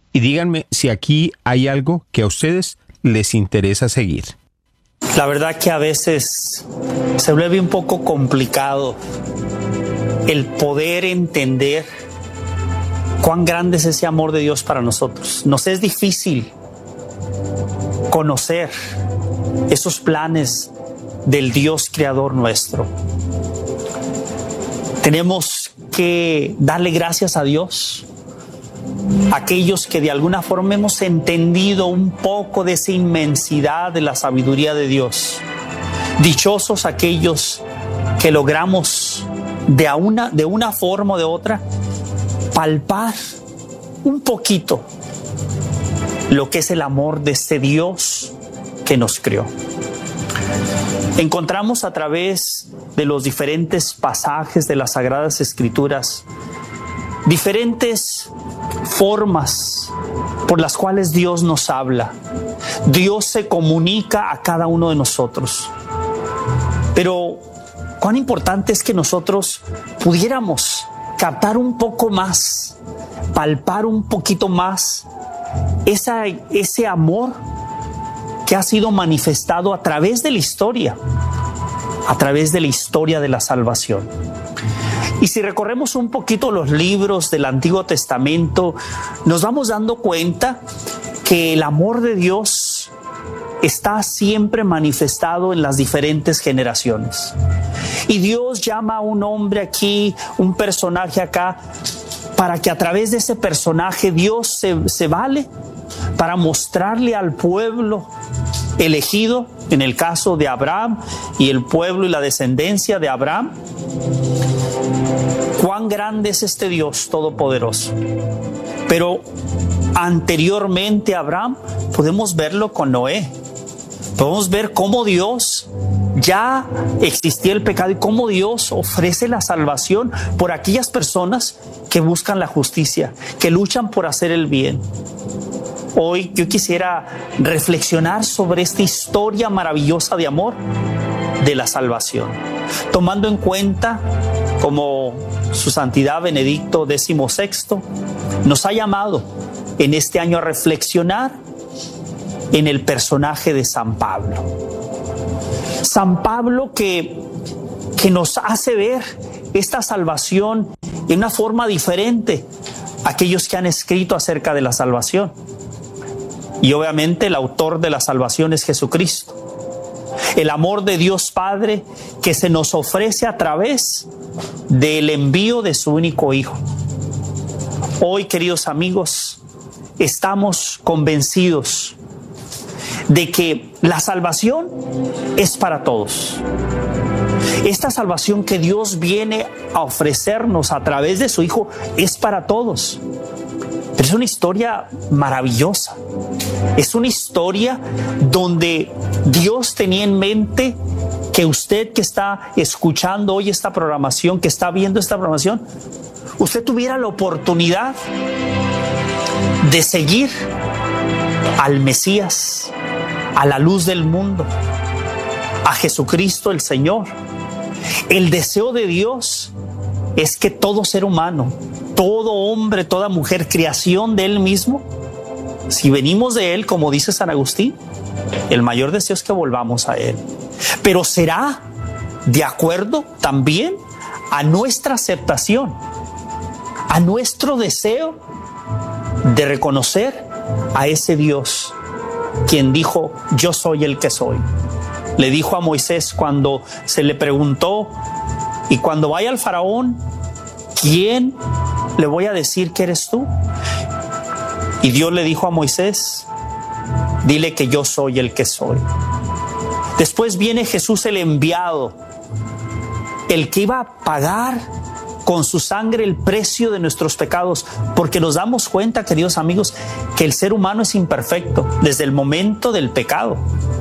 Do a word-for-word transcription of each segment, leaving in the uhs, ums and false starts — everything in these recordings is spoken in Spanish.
y díganme si aquí hay algo que a ustedes les interesa seguir. La verdad que a veces se vuelve un poco complicado el poder entender cuán grande es ese amor de Dios para nosotros. Nos es difícil conocer esos planes del Dios creador nuestro. Tenemos que darle gracias a Dios, aquellos que de alguna forma hemos entendido un poco de esa inmensidad de la sabiduría de Dios. Dichosos aquellos que logramos de una, de una forma o de otra palpar un poquito lo que es el amor de este Dios que nos creó. Encontramos a través de los diferentes pasajes de las Sagradas Escrituras diferentes formas por las cuales Dios nos habla. Dios se comunica a cada uno de nosotros. Pero cuán importante es que nosotros pudiéramos captar un poco más, palpar un poquito más esa, ese amor que ha sido manifestado a través de la historia, a través de la historia de la salvación. Y si recorremos un poquito los libros del Antiguo Testamento, nos vamos dando cuenta que el amor de Dios está siempre manifestado en las diferentes generaciones. Y Dios llama a un hombre aquí, un personaje acá, para que a través de ese personaje Dios se, se vale para mostrarle al pueblo elegido, en el caso de Abraham y el pueblo y la descendencia de Abraham, cuán grande es este Dios todopoderoso. Pero anteriormente a Abraham podemos verlo con Noé. Podemos ver cómo Dios ya existía el pecado y cómo Dios ofrece la salvación por aquellas personas que buscan la justicia, que luchan por hacer el bien. Hoy yo quisiera reflexionar sobre esta historia maravillosa de amor de la salvación, tomando en cuenta como su santidad Benedicto decimosexto nos ha llamado en este año a reflexionar en el personaje de San Pablo. San Pablo que, que nos hace ver esta salvación de una forma diferente a aquellos que han escrito acerca de la salvación. Y obviamente el autor de la salvación es Jesucristo. El amor de Dios Padre que se nos ofrece a través del envío de su único Hijo. Hoy, queridos amigos, estamos convencidos de que la salvación es para todos. Esta salvación que Dios viene a ofrecernos a través de su Hijo es para todos. Pero es una historia maravillosa. Es una historia donde Dios tenía en mente que usted que está escuchando hoy esta programación, que está viendo esta programación, usted tuviera la oportunidad de seguir al Mesías, a la luz del mundo, a Jesucristo el Señor. El deseo de Dios es que todo ser humano, todo hombre, toda mujer, creación de Él mismo, si venimos de Él, como dice San Agustín, el mayor deseo es que volvamos a Él. Pero será de acuerdo también a nuestra aceptación, a nuestro deseo de reconocer a ese Dios, quien dijo, yo soy el que soy. Le dijo a Moisés cuando se le preguntó, y cuando vaya al faraón, ¿quién le voy a decir que eres tú? Y Dios le dijo a Moisés, dile que yo soy el que soy. Después viene Jesús el enviado, el que iba a pagar con su sangre el precio de nuestros pecados, porque nos damos cuenta, queridos amigos, que el ser humano es imperfecto desde el momento del pecado.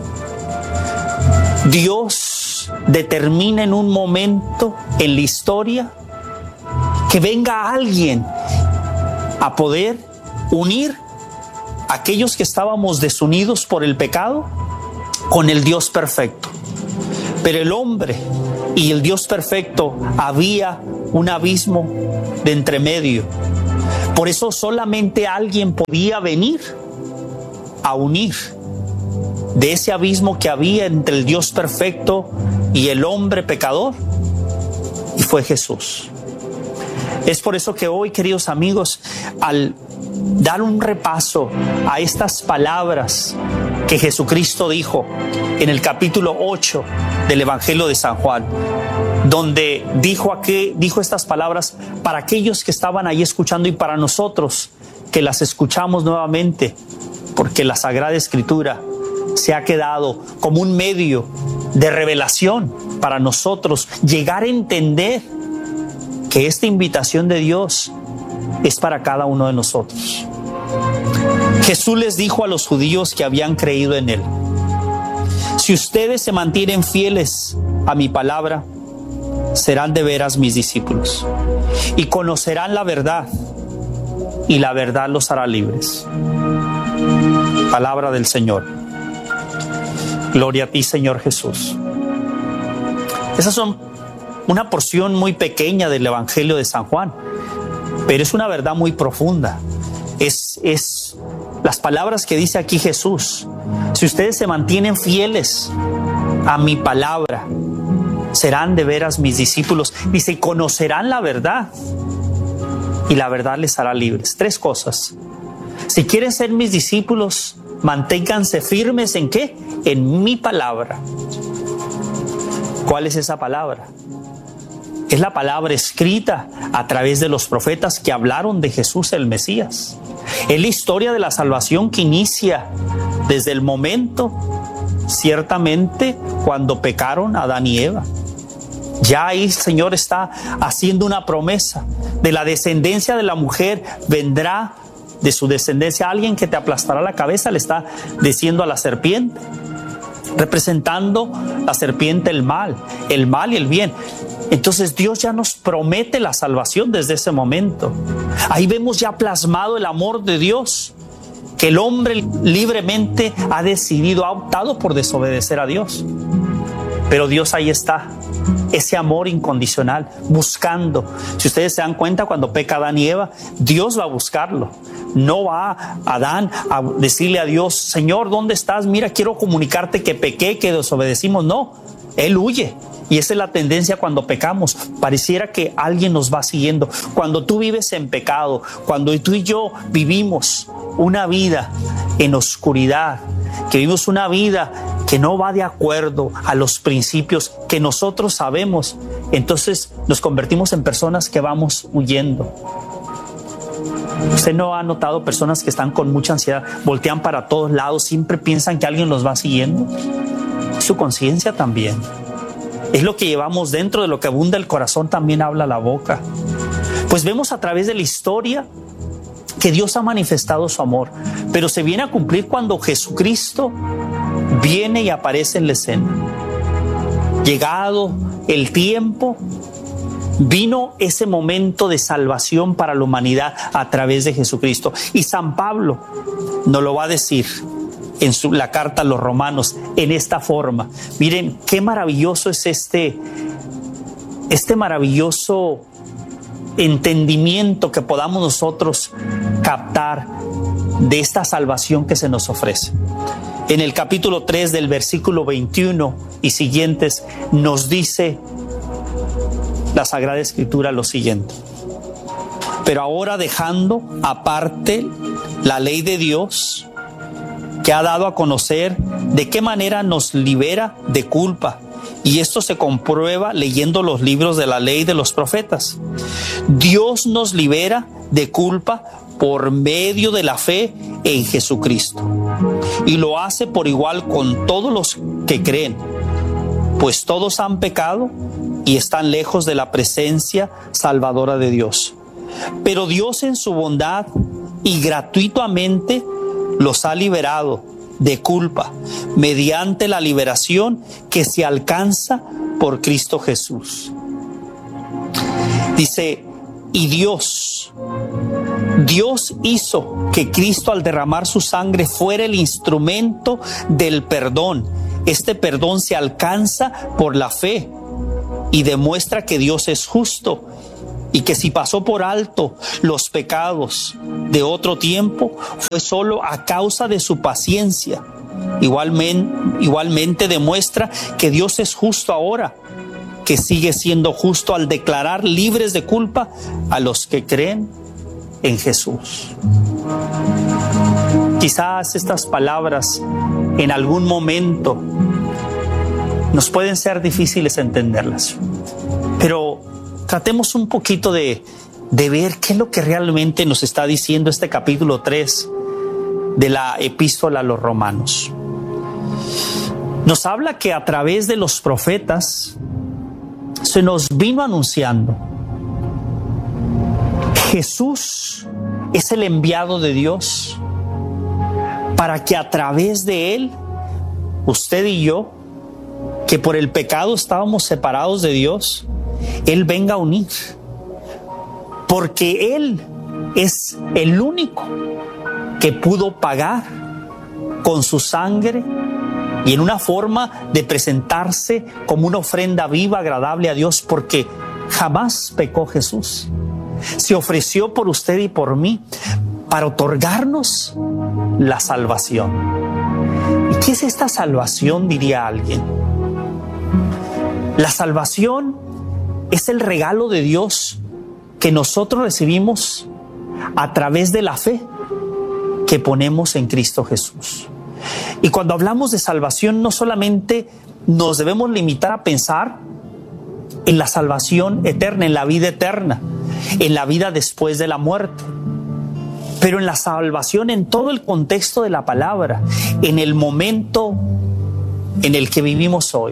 Dios determina en un momento en la historia que venga alguien a poder unir a aquellos que estábamos desunidos por el pecado con el Dios perfecto. Pero el hombre y el Dios perfecto había un abismo de entremedio. Por eso solamente alguien podía venir a unir de ese abismo que había entre el Dios perfecto y el hombre pecador, y fue Jesús. Es por eso que hoy, queridos amigos, al dar un repaso a estas palabras que Jesucristo dijo en el capítulo ocho del Evangelio de San Juan, donde dijo, aquí, dijo estas palabras para aquellos que estaban ahí escuchando y para nosotros que las escuchamos nuevamente, porque la Sagrada Escritura se ha quedado como un medio de revelación para nosotros, llegar a entender que esta invitación de Dios es para cada uno de nosotros. Jesús les dijo a los judíos que habían creído en Él: si ustedes se mantienen fieles a mi palabra, serán de veras mis discípulos y conocerán la verdad, y la verdad los hará libres. Palabra del Señor. Gloria a ti, Señor Jesús. Esas son una porción muy pequeña del Evangelio de San Juan, pero es una verdad muy profunda. Es, es las palabras que dice aquí Jesús: si ustedes se mantienen fieles a mi palabra, serán de veras mis discípulos. Dice, y conocerán la verdad, y la verdad les hará libres. Tres cosas. Si quieren ser mis discípulos, manténganse firmes ¿en qué? En mi palabra. ¿Cuál es esa palabra? Es la palabra escrita a través de los profetas que hablaron de Jesús el Mesías. Es la historia de la salvación que inicia desde el momento, ciertamente, cuando pecaron Adán y Eva. Ya ahí el Señor está haciendo una promesa. De la descendencia de la mujer vendrá, de su descendencia, alguien que te aplastará la cabeza, le está diciendo a la serpiente, representando la serpiente el mal, el mal y el bien. Entonces Dios ya nos promete la salvación desde ese momento. Ahí vemos ya plasmado el amor de Dios, que el hombre libremente ha decidido, ha optado por desobedecer a Dios. Pero Dios ahí está, ese amor incondicional, buscando. Si ustedes se dan cuenta, cuando peca Adán y Eva, Dios va a buscarlo. No va Adán a decirle a Dios: Señor, ¿dónde estás? Mira, quiero comunicarte que pequé, que desobedecimos. No, Él huye. Y esa es la tendencia cuando pecamos. Pareciera que alguien nos va siguiendo. Cuando tú vives en pecado, cuando tú y yo vivimos una vida en oscuridad, que vivimos una vida que no va de acuerdo a los principios que nosotros sabemos, entonces nos convertimos en personas que vamos huyendo. ¿Usted no ha notado personas que están con mucha ansiedad, voltean para todos lados, siempre piensan que alguien los va siguiendo? Su conciencia también. Es lo que llevamos dentro, de lo que abunda el corazón también habla la boca. Pues vemos a través de la historia que Dios ha manifestado su amor, pero se viene a cumplir cuando Jesucristo viene y aparece en la escena. Llegado el tiempo, vino ese momento de salvación para la humanidad a través de Jesucristo. Y San Pablo nos lo va a decir en su, la carta a los Romanos en esta forma. Miren qué maravilloso es este, este maravilloso entendimiento que podamos nosotros captar de esta salvación que se nos ofrece. En el capítulo tres del versículo veintiuno y siguientes nos dice la Sagrada Escritura lo siguiente: pero ahora, dejando aparte la ley de Dios, que ha dado a conocer de qué manera nos libera de culpa, y esto se comprueba leyendo los libros de la ley de los profetas. Dios nos libera de culpa por medio de la fe en Jesucristo, y lo hace por igual con todos los que creen, pues todos han pecado y están lejos de la presencia salvadora de Dios. Pero Dios, en su bondad y gratuitamente, los ha liberado de culpa mediante la liberación que se alcanza por Cristo Jesús. Dice, y Dios, Dios hizo que Cristo, al derramar su sangre, fuera el instrumento del perdón. Este perdón se alcanza por la fe y demuestra que Dios es justo y que si pasó por alto los pecados de otro tiempo, fue solo a causa de su paciencia. Igualmente, igualmente demuestra que Dios es justo ahora, que sigue siendo justo al declarar libres de culpa a los que creen en Jesús. Quizás estas palabras en algún momento nos pueden ser difíciles entenderlas, pero tratemos un poquito de, de ver qué es lo que realmente nos está diciendo este capítulo tres de la epístola a los Romanos. Nos habla que a través de los profetas se nos vino anunciando. Jesús es el enviado de Dios para que a través de Él, usted y yo, que por el pecado estábamos separados de Dios, Él venga a unir. Porque Él es el único que pudo pagar con su sangre y en una forma de presentarse como una ofrenda viva, agradable a Dios, porque jamás pecó Jesús. Se ofreció por usted y por mí para otorgarnos la salvación. ¿Y qué es esta salvación?, diría alguien. La salvación es el regalo de Dios que nosotros recibimos a través de la fe que ponemos en Cristo Jesús. Y cuando hablamos de salvación, no solamente nos debemos limitar a pensar en la salvación eterna, en la vida eterna, en la vida después de la muerte, pero en la salvación en todo el contexto de la palabra, en el momento en el que vivimos hoy.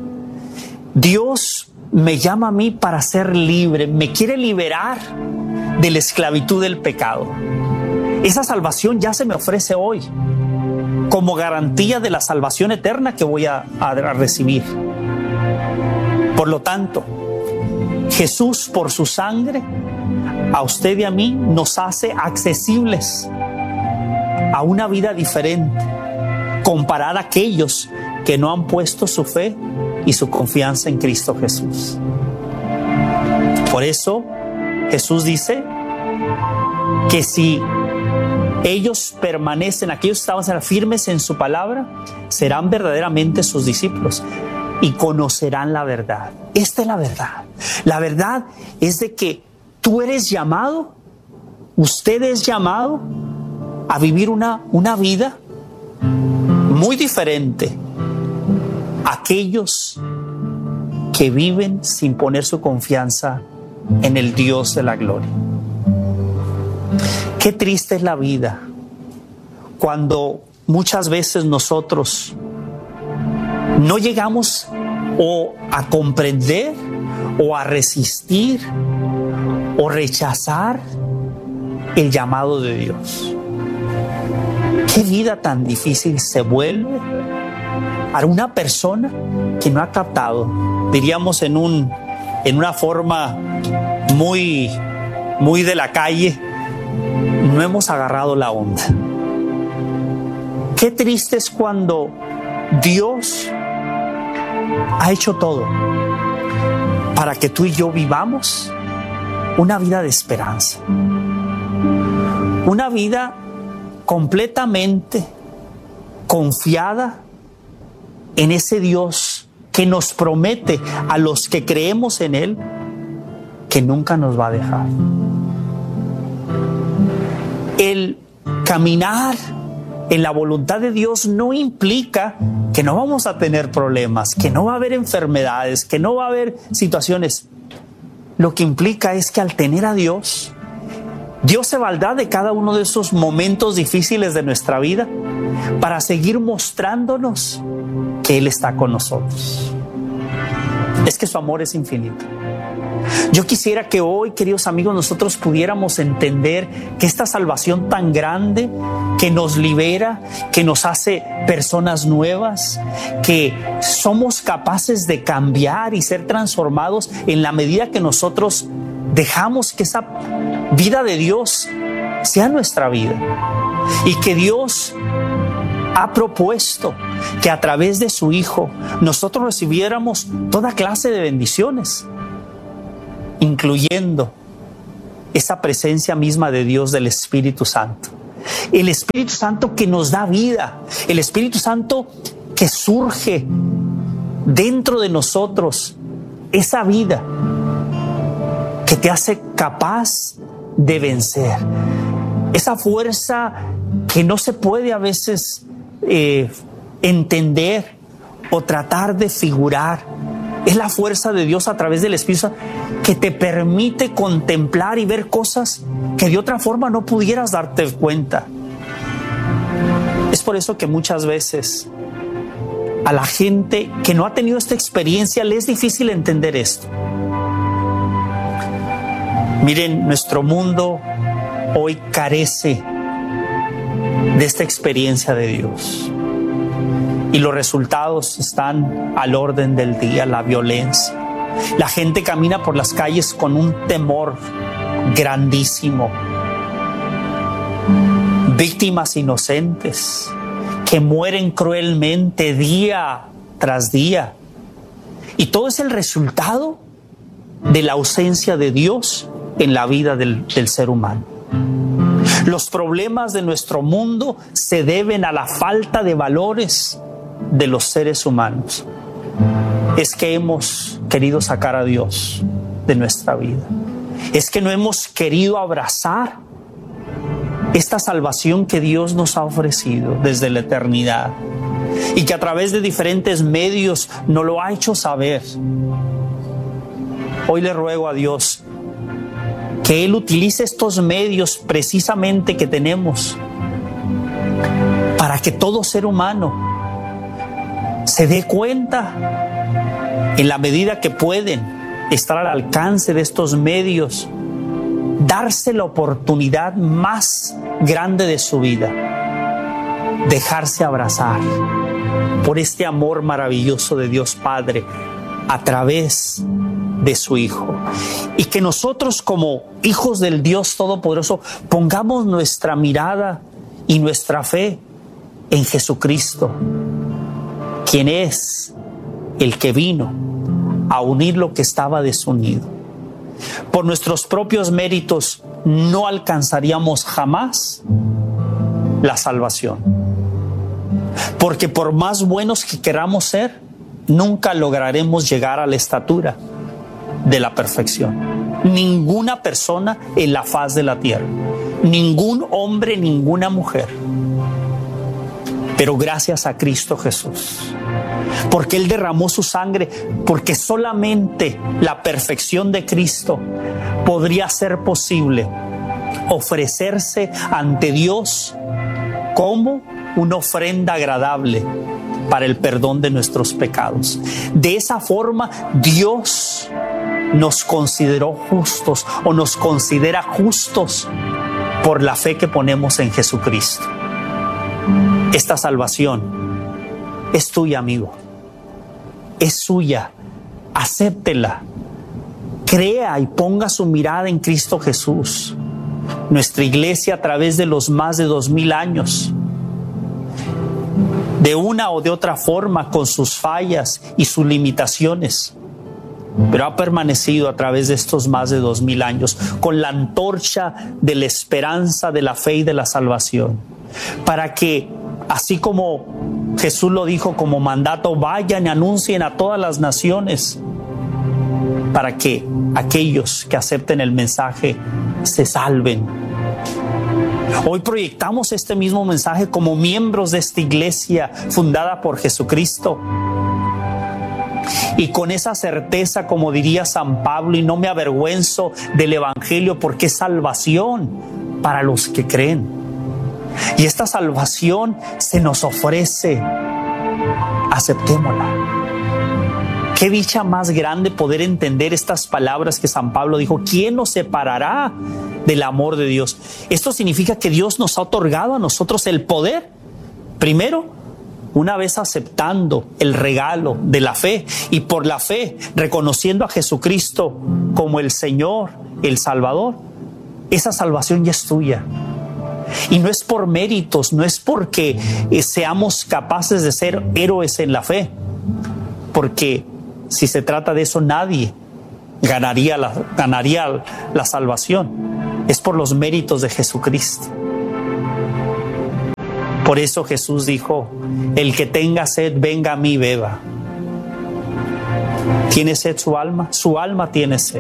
Dios me llama a mí para ser libre, me quiere liberar de la esclavitud del pecado. Esa salvación ya se me ofrece hoy como garantía de la salvación eterna que voy a, a, a recibir. Por lo tanto, Jesús, por su sangre, a usted y a mí nos hace accesibles a una vida diferente, comparada a aquellos que no han puesto su fe y su confianza en Cristo Jesús. Por eso Jesús dice que si ellos permanecen, aquellos que estaban firmes en su palabra, serán verdaderamente sus discípulos y conocerán la verdad. Esta es la verdad. La verdad es de que tú eres llamado, usted es llamado a vivir una, una vida muy diferente a aquellos que viven sin poner su confianza en el Dios de la gloria. Qué triste es la vida cuando muchas veces nosotros no llegamos o a comprender o a resistir o rechazar el llamado de Dios. Qué vida tan difícil se vuelve a una persona que no ha captado, diríamos en un en una forma muy muy de la calle, no hemos agarrado la onda. Qué triste es cuando Dios ha hecho todo para que tú y yo vivamos una vida de esperanza, una vida completamente confiada en ese Dios que nos promete a los que creemos en Él que nunca nos va a dejar. El caminar en la voluntad de Dios no implica que no vamos a tener problemas, que no va a haber enfermedades, que no va a haber situaciones. Lo que implica es que al tener a Dios, Dios se valdrá de cada uno de esos momentos difíciles de nuestra vida para seguir mostrándonos que Él está con nosotros. Es que su amor es infinito. Yo quisiera que hoy, queridos amigos, nosotros pudiéramos entender que esta salvación tan grande que nos libera, que nos hace personas nuevas, que somos capaces de cambiar y ser transformados en la medida que nosotros dejamos que esa vida de Dios sea nuestra vida, y que Dios ha propuesto que a través de su Hijo nosotros recibiéramos toda clase de bendiciones, incluyendo esa presencia misma de Dios, del Espíritu Santo. El Espíritu Santo que nos da vida, el Espíritu Santo que surge dentro de nosotros, esa vida que te hace capaz de vencer, esa fuerza que no se puede a veces eh, entender o tratar de figurar. Es la fuerza de Dios a través del Espíritu Santo que te permite contemplar y ver cosas que de otra forma no pudieras darte cuenta. Es por eso que muchas veces a la gente que no ha tenido esta experiencia le es difícil entender esto. Miren, nuestro mundo hoy carece de esta experiencia de Dios. Y los resultados están al orden del día, la violencia. La gente camina por las calles con un temor grandísimo. Víctimas inocentes que mueren cruelmente día tras día. Y todo es el resultado de la ausencia de Dios en la vida del, del ser humano. Los problemas de nuestro mundo se deben a la falta de valores de los seres humanos. Es que hemos querido sacar a Dios de nuestra vida. Es que no hemos querido abrazar esta salvación que Dios nos ha ofrecido desde la eternidad y que a través de diferentes medios nos lo ha hecho saber. Hoy le ruego a Dios que Él utilice estos medios precisamente que tenemos para que todo ser humano se dé cuenta, en la medida que pueden estar al alcance de estos medios, darse la oportunidad más grande de su vida, dejarse abrazar por este amor maravilloso de Dios Padre a través de su Hijo. Y que nosotros, como hijos del Dios Todopoderoso, pongamos nuestra mirada y nuestra fe en Jesucristo, quien es el que vino a unir lo que estaba desunido. Por nuestros propios méritos no alcanzaríamos jamás la salvación, porque por más buenos que queramos ser, nunca lograremos llegar a la estatura de la perfección. Ninguna persona en la faz de la tierra, ningún hombre, ninguna mujer. Pero gracias a Cristo Jesús, porque Él derramó su sangre, porque solamente la perfección de Cristo podría ser posible ofrecerse ante Dios como una ofrenda agradable para el perdón de nuestros pecados. De esa forma, Dios nos consideró justos o nos considera justos por la fe que ponemos en Jesucristo. Esta salvación es tuya, amigo. Es suya. Acéptela. Crea y ponga su mirada en Cristo Jesús. Nuestra iglesia, a través de los más de dos mil años, de una o de otra forma, con sus fallas y sus limitaciones, pero ha permanecido a través de estos más de dos mil años con la antorcha de la esperanza, de la fe y de la salvación, para que, así como Jesús lo dijo como mandato, vayan y anuncien a todas las naciones, para que aquellos que acepten el mensaje se salven. Hoy proyectamos este mismo mensaje como miembros de esta iglesia fundada por Jesucristo. Y con esa certeza, como diría San Pablo, y no me avergüenzo del Evangelio, porque es salvación para los que creen. Y esta salvación se nos ofrece. Aceptémosla. Qué dicha más grande poder entender estas palabras que San Pablo dijo: ¿quién nos separará del amor de Dios? Esto significa que Dios nos ha otorgado a nosotros el poder. Primero, una vez aceptando el regalo de la fe, y por la fe reconociendo a Jesucristo como el Señor, el Salvador, esa salvación ya es tuya. Y no es por méritos, no es porque eh, seamos capaces de ser héroes en la fe, porque si se trata de eso, nadie ganaría la, ganaría la salvación. es por los méritos de Jesucristo. Por eso Jesús dijo, el que tenga sed, venga a mí y beba. ¿Tiene sed su alma? Su alma tiene sed.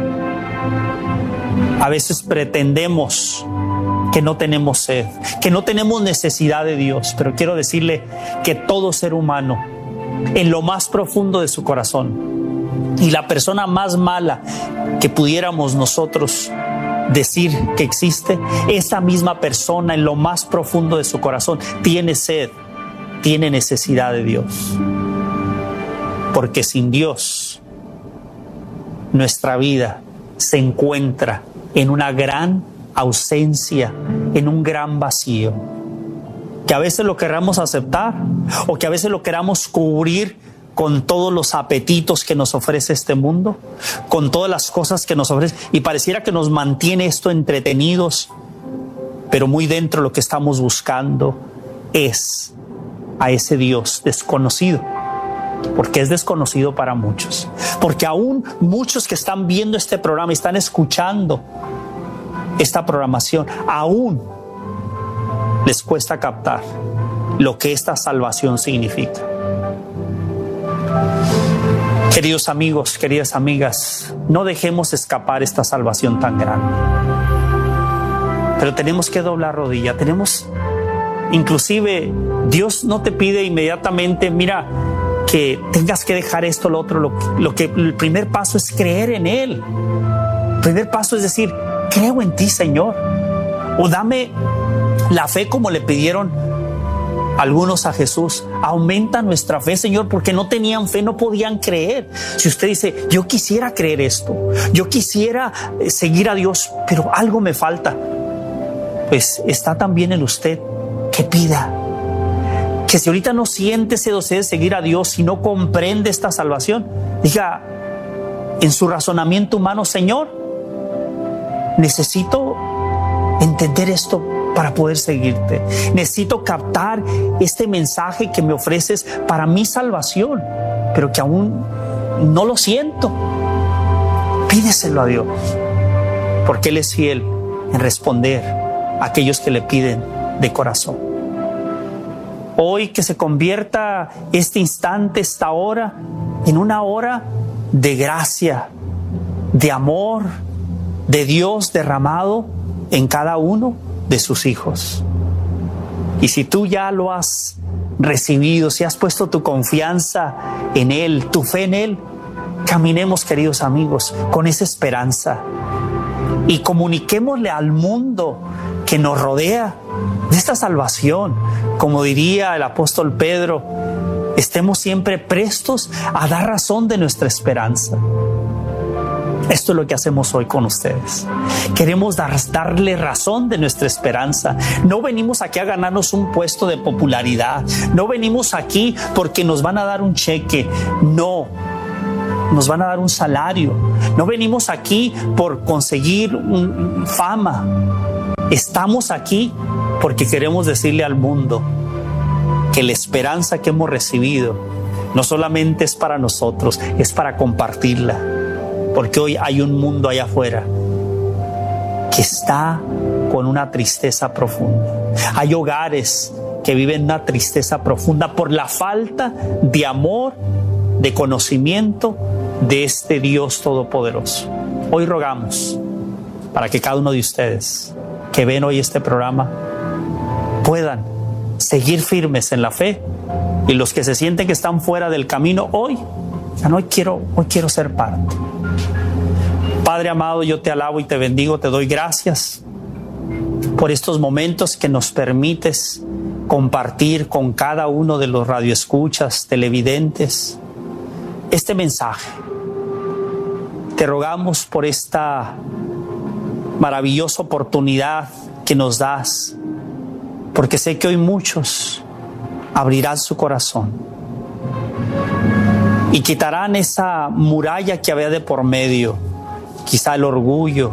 A veces pretendemos que no tenemos sed, que no tenemos necesidad de Dios, pero quiero decirle que todo ser humano, en lo más profundo de su corazón, y la persona más mala que pudiéramos nosotros decir que existe, esa misma persona en lo más profundo de su corazón tiene sed, tiene necesidad de Dios. Porque sin Dios, nuestra vida se encuentra en una gran ausencia, en un gran vacío, que a veces lo queramos aceptar o que a veces lo queramos cubrir con todos los apetitos que nos ofrece este mundo, con todas las cosas que nos ofrece, y pareciera que nos mantiene esto entretenidos, pero muy dentro lo que estamos buscando es a ese Dios desconocido, porque es desconocido para muchos, porque aún muchos que están viendo este programa y están escuchando esta programación, aún les cuesta captar lo que esta salvación significa. Queridos amigos, queridas amigas, no dejemos escapar esta salvación tan grande. Pero tenemos que doblar rodilla, tenemos, inclusive, Dios no te pide inmediatamente, mira, que tengas que dejar esto, lo otro, lo, lo que el primer paso es creer en Él. El primer paso es decir, creo en ti, Señor, o dame la fe como le pidieron algunos a Jesús. Aumenta nuestra fe, Señor, porque no tenían fe, no podían creer. Si usted dice, yo quisiera creer esto, yo quisiera seguir a Dios, pero algo me falta, pues está también en usted que pida. Que si ahorita no siente ese deseo de seguir a Dios y no comprende esta salvación, diga en su razonamiento humano, Señor, necesito entender esto para poder seguirte. Necesito captar este mensaje que me ofreces para mi salvación, pero que aún no lo siento. Pídeselo a Dios, porque Él es fiel en responder a aquellos que le piden de corazón. Hoy que se convierta este instante, esta hora, en una hora de gracia, de amor, de Dios derramado en cada uno de sus hijos. Y si tú ya lo has recibido, si has puesto tu confianza en Él, tu fe en Él, caminemos, queridos amigos, con esa esperanza y comuniquémosle al mundo que nos rodea de esta salvación. Como diría el apóstol Pedro, estemos siempre prestos a dar razón de nuestra esperanza. Esto es lo que hacemos hoy con ustedes. Queremos dar, darle razón de nuestra esperanza. No venimos aquí a ganarnos un puesto de popularidad. No venimos aquí porque nos van a dar un cheque. No, nos van a dar un salario. No venimos aquí por conseguir un, fama. Estamos aquí porque queremos decirle al mundo que la esperanza que hemos recibido no solamente es para nosotros, es para compartirla. Porque hoy hay un mundo allá afuera que está con una tristeza profunda. Hay hogares que viven una tristeza profunda por la falta de amor, de conocimiento de este Dios todopoderoso. Hoy rogamos para que cada uno de ustedes que ven hoy este programa puedan seguir firmes en la fe, y los que se sienten que están fuera del camino hoy, hoy quiero, hoy quiero ser parte. Padre amado, yo te alabo y te bendigo, te doy gracias por estos momentos que nos permites compartir con cada uno de los radioescuchas, televidentes, este mensaje. Te rogamos por esta maravillosa oportunidad que nos das, porque sé que hoy muchos abrirán su corazón y quitarán esa muralla que había de por medio, quizá el orgullo,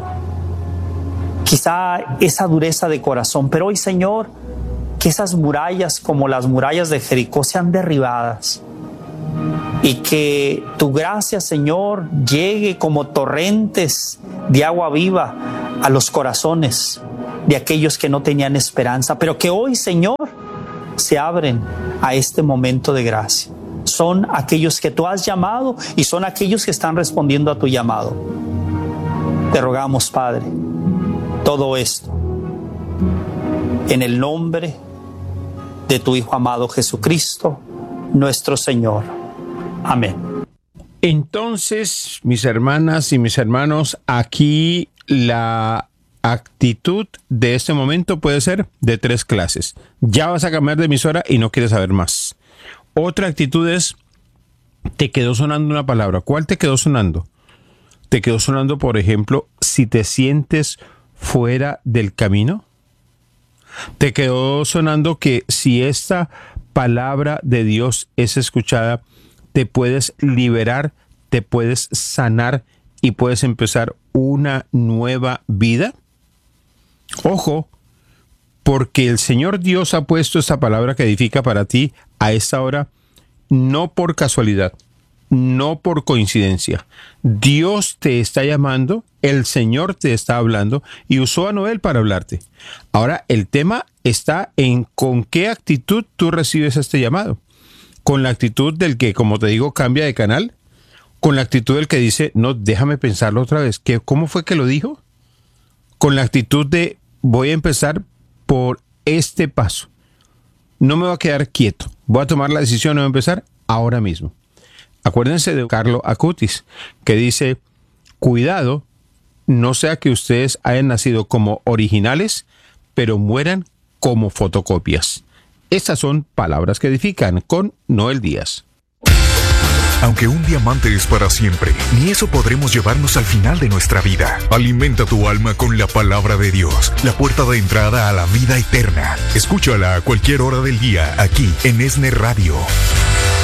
quizá esa dureza de corazón. Pero hoy, Señor, que esas murallas, como las murallas de Jericó, sean derribadas y que tu gracia, Señor, llegue como torrentes de agua viva a los corazones de aquellos que no tenían esperanza, pero que hoy, Señor, se abren a este momento de gracia. Son aquellos que tú has llamado y son aquellos que están respondiendo a tu llamado. Te rogamos, Padre, todo esto en el nombre de tu Hijo amado Jesucristo, nuestro Señor. Amén. Entonces, mis hermanas y mis hermanos, aquí la actitud de este momento puede ser de tres clases. Ya vas a cambiar de emisora y no quieres saber más. Otra actitud es, te quedó sonando una palabra. ¿Cuál te quedó sonando? Te quedó sonando, por ejemplo, si te sientes fuera del camino. Te quedó sonando que si esta palabra de Dios es escuchada, te puedes liberar, te puedes sanar y puedes empezar una nueva vida. Ojo, porque el Señor Dios ha puesto esta palabra que edifica para ti a esta hora, no por casualidad, no por coincidencia. Dios te está llamando, el Señor te está hablando y usó a Noel para hablarte. Ahora, el tema está en con qué actitud tú recibes este llamado. Con la actitud del que, como te digo, cambia de canal. Con la actitud del que dice, no, déjame pensarlo otra vez. ¿Qué, ¿Cómo fue que lo dijo? Con la actitud de, voy a empezar por este paso. No me voy a quedar quieto. Voy a tomar la decisión de empezar ahora mismo. Acuérdense de Carlo Acutis, que dice, cuidado, no sea que ustedes hayan nacido como originales, pero mueran como fotocopias. Estas son palabras que edifican con Noel Díaz. Aunque un diamante es para siempre, ni eso podremos llevarnos al final de nuestra vida. Alimenta tu alma con la palabra de Dios, la puerta de entrada a la vida eterna. Escúchala a cualquier hora del día, aquí en ESNE Radio.